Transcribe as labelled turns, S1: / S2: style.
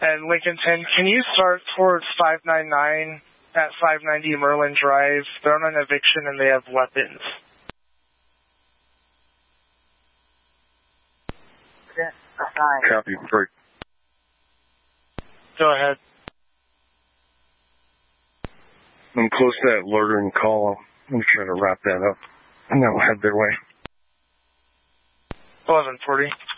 S1: And Lincoln 10, can you start towards 599 at 590 Merlin Drive? They're on an eviction and they have weapons.
S2: Copy, break.
S1: Go ahead.
S2: I'm close to that loitering call. I'm trying to wrap that up. And then we'll head their way.
S1: 1140.